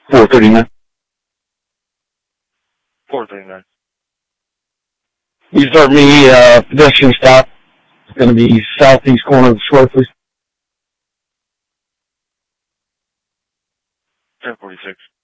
439. 439. You start me, pedestrian stop. It's going to be southeast corner of the square, please. 1046.